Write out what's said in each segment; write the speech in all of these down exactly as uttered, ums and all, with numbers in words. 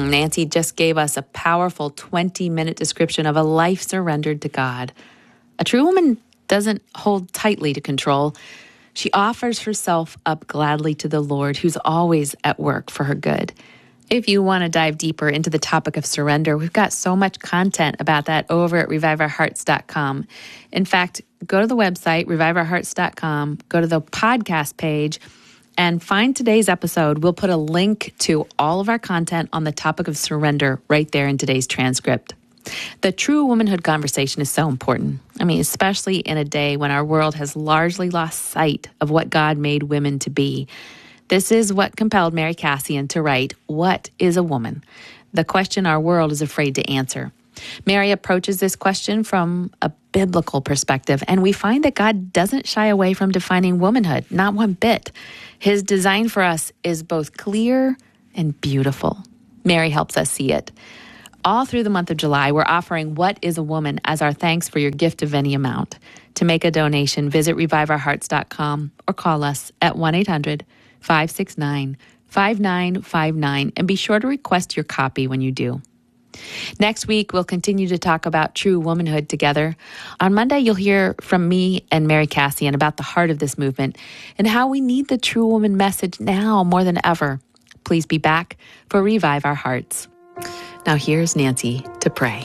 Nancy just gave us a powerful twenty-minute description of a life surrendered to God. A true woman doesn't hold tightly to control. She offers herself up gladly to the Lord, who's always at work for her good. If you want to dive deeper into the topic of surrender, we've got so much content about that over at revive our hearts dot com. In fact, go to the website, revive our hearts dot com, go to the podcast page, and find today's episode. We'll put a link to all of our content on the topic of surrender right there in today's transcript. The true womanhood conversation is so important. I mean, especially in a day when our world has largely lost sight of what God made women to be. This is what compelled Mary Kassian to write, "What is a Woman?" The question our world is afraid to answer. Mary approaches this question from a biblical perspective, and we find that God doesn't shy away from defining womanhood, not one bit. His design for us is both clear and beautiful. Mary helps us see it. All through the month of July, we're offering What is a Woman as our thanks for your gift of any amount. To make a donation, visit revive our hearts dot com or call us at one eight hundred five six nine five nine five nine and be sure to request your copy when you do. Next week, we'll continue to talk about true womanhood together. On Monday, you'll hear from me and Mary Kassian about the heart of this movement and how we need the true woman message now more than ever. Please be back for Revive Our Hearts. Now here's Nancy to pray.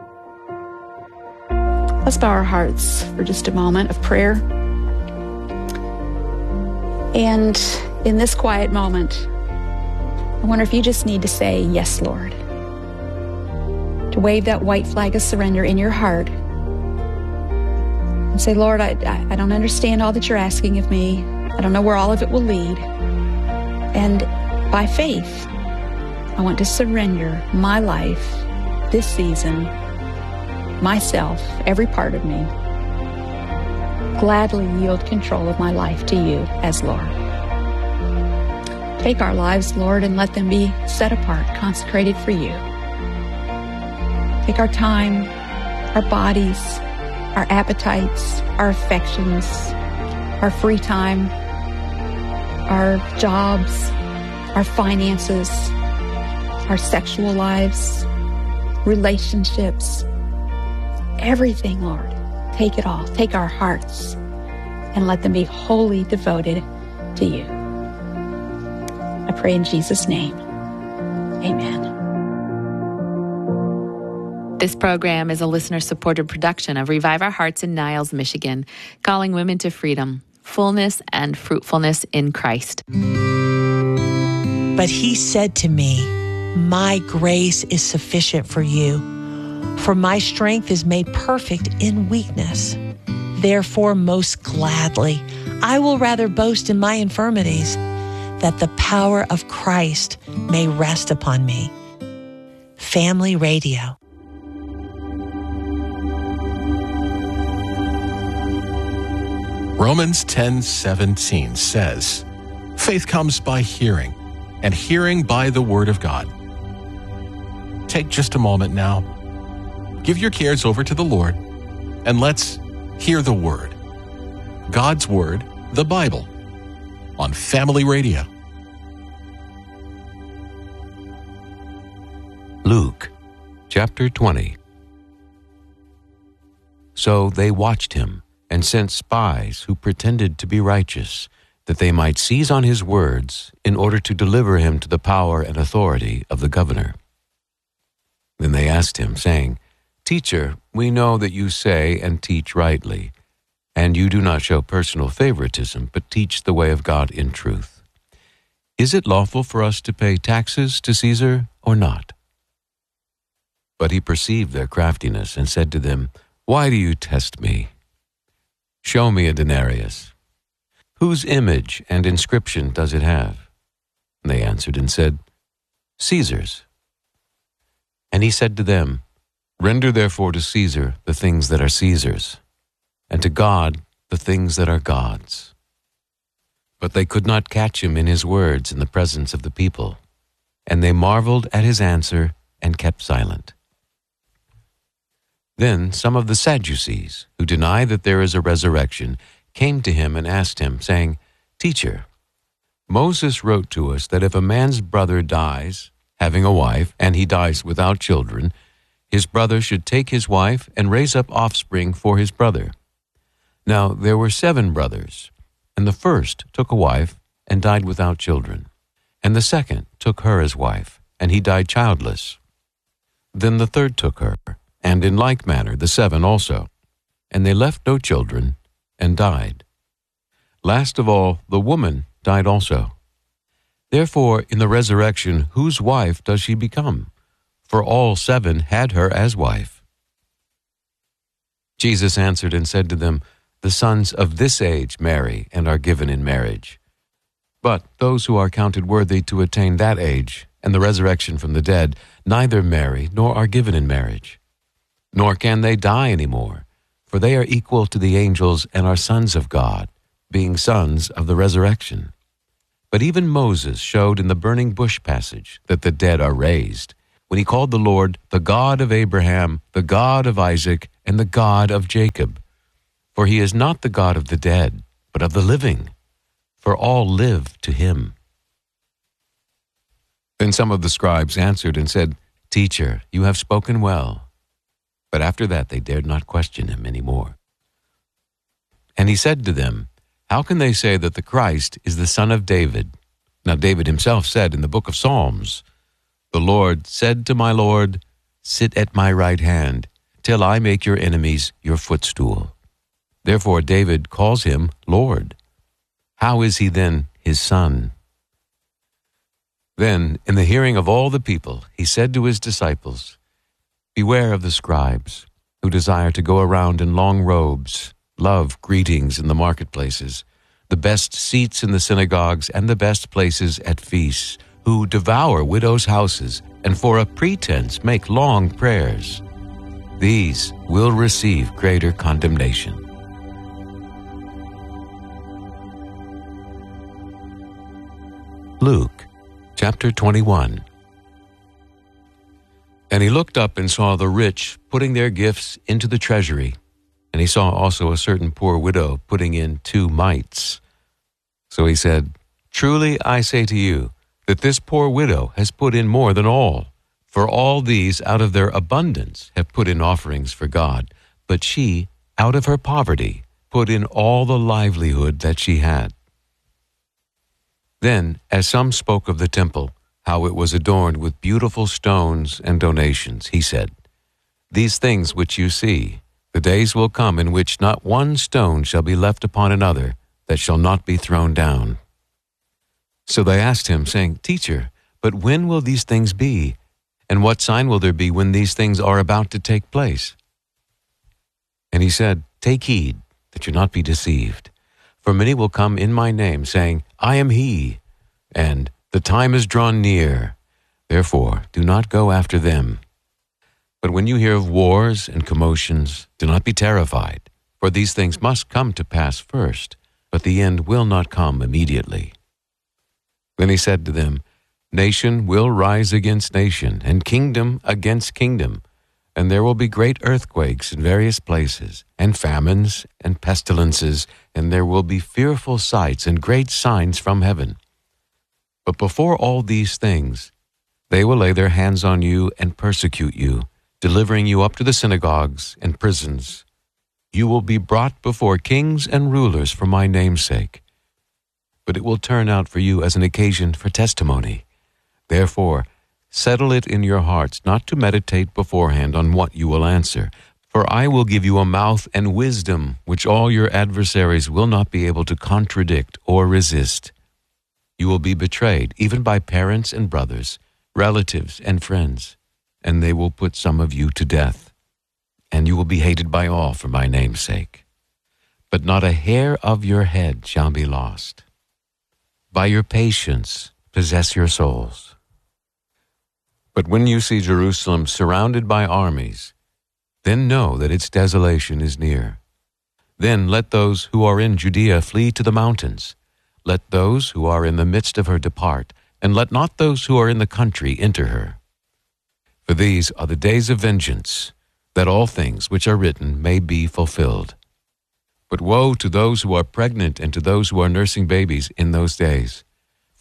Let's bow our hearts for just a moment of prayer. And in this quiet moment, I wonder if you just need to say, "Yes, Lord." To wave that white flag of surrender in your heart and say, "Lord, I, I, I don't understand all that you're asking of me. I don't know where all of it will lead. And by faith, I want to surrender my life, this season, myself, every part of me. Gladly yield control of my life to you as Lord. Take our lives, Lord, and let them be set apart, consecrated for you. Take our time, our bodies, our appetites, our affections, our free time, our jobs, our finances, our sexual lives, relationships, everything, Lord. Take it all. Take our hearts and let them be wholly devoted to you. I pray in Jesus' name. Amen. This program is a listener-supported production of Revive Our Hearts in Niles, Michigan, calling women to freedom, fullness, and fruitfulness in Christ. But he said to me, "My grace is sufficient for you, for my strength is made perfect in weakness. Therefore, most gladly, I will rather boast in my infirmities, that the power of Christ may rest upon me." Family Radio. Romans ten seventeen says, "Faith comes by hearing, and hearing by the Word of God." Take just a moment now. Give your cares over to the Lord, and let's hear the Word. God's Word, the Bible, on Family Radio. Luke, chapter twenty. So they watched him and sent spies who pretended to be righteous, that they might seize on his words in order to deliver him to the power and authority of the governor. Then they asked him, saying, "Teacher, we know that you say and teach rightly, and you do not show personal favoritism, but teach the way of God in truth. Is it lawful for us to pay taxes to Caesar or not?" But he perceived their craftiness and said to them, "Why do you test me? Show me a denarius. Whose image and inscription does it have?" And they answered and said, "Caesar's." And he said to them, "Render therefore to Caesar the things that are Caesar's, and to God the things that are God's." But they could not catch him in his words in the presence of the people, and they marveled at his answer and kept silent. Then some of the Sadducees, who deny that there is a resurrection, came to him and asked him, saying, "Teacher, Moses wrote to us that if a man's brother dies having a wife, and he dies without children, his brother should take his wife and raise up offspring for his brother. Now there were seven brothers, and the first took a wife and died without children, and the second took her as wife, and he died childless. Then the third took her, and in like manner the seven also, and they left no children, and died. Last of all, the woman died also. Therefore, in the resurrection, whose wife does she become? For all seven had her as wife. Jesus answered and said to them, The sons of this age marry and are given in marriage. But those who are counted worthy to attain that age and the resurrection from the dead neither marry nor are given in marriage. Nor can they die any more, for they are equal to the angels and are sons of God, being sons of the resurrection. But even Moses showed in the burning bush passage that the dead are raised, when he called the Lord the God of Abraham, the God of Isaac, and the God of Jacob. For he is not the God of the dead, but of the living, for all live to him. Then some of the scribes answered and said, Teacher, you have spoken well. But after that they dared not question him any more. And he said to them, How can they say that the Christ is the son of David? Now David himself said in the book of Psalms, The Lord said to my Lord, Sit at my right hand, till I make your enemies your footstool. Therefore David calls him Lord. How is he then his son? Then, in the hearing of all the people, he said to his disciples, Beware of the scribes, who desire to go around in long robes, love greetings in the marketplaces, the best seats in the synagogues, and the best places at feasts, who devour widows' houses, and for a pretense make long prayers. These will receive greater condemnation. Luke chapter twenty-one. And he looked up and saw the rich putting their gifts into the treasury, and he saw also a certain poor widow putting in two mites. So he said, Truly I say to you, that this poor widow has put in more than all. For all these out of their abundance have put in offerings for God, but she, out of her poverty, put in all the livelihood that she had. Then, as some spoke of the temple, how it was adorned with beautiful stones and donations, he said, These things which you see, the days will come in which not one stone shall be left upon another that shall not be thrown down. So they asked him, saying, Teacher, but when will these things be? And what sign will there be when these things are about to take place? And he said, Take heed that you not be deceived. For many will come in my name, saying, I am he, and the time is drawn near. Therefore, do not go after them. But when you hear of wars and commotions, do not be terrified, for these things must come to pass first, but the end will not come immediately. Then he said to them, Nation will rise against nation, and kingdom against kingdom, and there will be great earthquakes in various places, and famines and pestilences, and there will be fearful sights and great signs from heaven. But before all these things, they will lay their hands on you and persecute you, delivering you up to the synagogues and prisons. You will be brought before kings and rulers for my name's sake. But it will turn out for you as an occasion for testimony. Therefore, settle it in your hearts not to meditate beforehand on what you will answer, for I will give you a mouth and wisdom which all your adversaries will not be able to contradict or resist. You will be betrayed even by parents and brothers, relatives and friends, and they will put some of you to death. And you will be hated by all for my name's sake. But not a hair of your head shall be lost. By your patience possess your souls. But when you see Jerusalem surrounded by armies, then know that its desolation is near. Then let those who are in Judea flee to the mountains. Let those who are in the midst of her depart, and let not those who are in the country enter her. For these are the days of vengeance, that all things which are written may be fulfilled. But woe to those who are pregnant and to those who are nursing babies in those days. For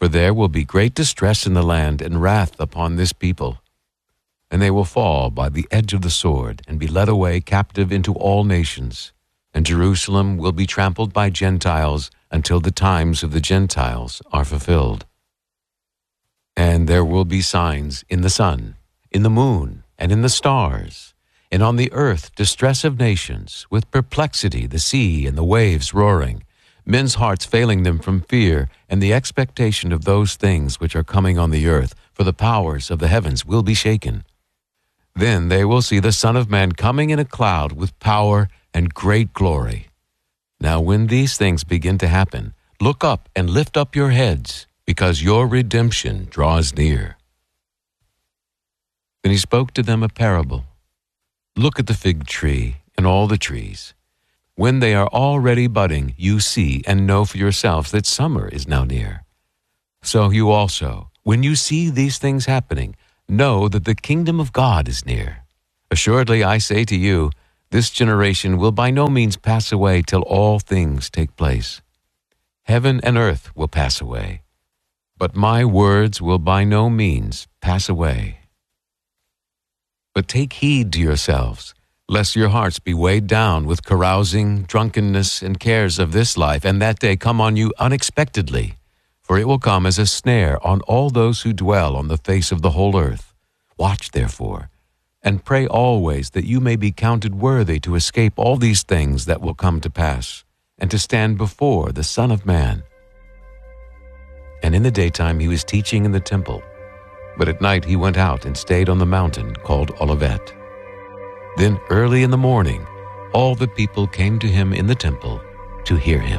For there will be great distress in the land and wrath upon this people. And they will fall by the edge of the sword and be led away captive into all nations. And Jerusalem will be trampled by Gentiles until the times of the Gentiles are fulfilled. And there will be signs in the sun, in the moon, and in the stars, and on the earth distress of nations, with perplexity the sea and the waves roaring, men's hearts failing them from fear and the expectation of those things which are coming on the earth, for the powers of the heavens will be shaken. Then they will see the Son of Man coming in a cloud with power and great glory. Now when these things begin to happen, look up and lift up your heads, because your redemption draws near. Then he spoke to them a parable. Look at the fig tree and all the trees. When they are already budding, you see and know for yourselves that summer is now near. So you also, when you see these things happening, know that the kingdom of God is near. Assuredly, I say to you, this generation will by no means pass away till all things take place. Heaven and earth will pass away, but my words will by no means pass away. But take heed to yourselves, lest your hearts be weighed down with carousing, drunkenness, and cares of this life, and that day come on you unexpectedly. For it will come as a snare on all those who dwell on the face of the whole earth. Watch therefore, and pray always that you may be counted worthy to escape all these things that will come to pass, and to stand before the Son of Man. And in the daytime he was teaching in the temple, but at night he went out and stayed on the mountain called Olivet. Then early in the morning, all the people came to him in the temple to hear him.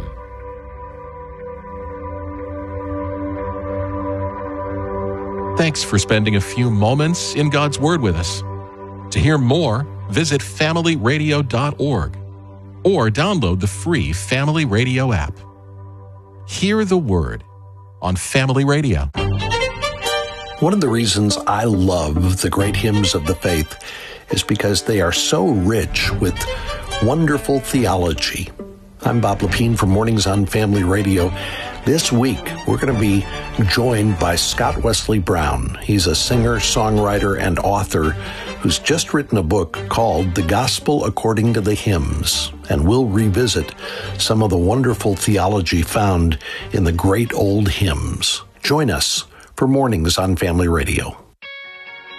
Thanks for spending a few moments in God's Word with us. To hear more, visit family radio dot org or download the free Family Radio app. Hear the Word on Family Radio. One of the reasons I love the great hymns of the faith is because they are so rich with wonderful theology. I'm Bob Lepine from Mornings on Family Radio. This week, we're going to be joined by Scott Wesley Brown. He's a singer, songwriter, and author who's just written a book called The Gospel According to the Hymns, and we'll revisit some of the wonderful theology found in the great old hymns. Join us for Mornings on Family Radio.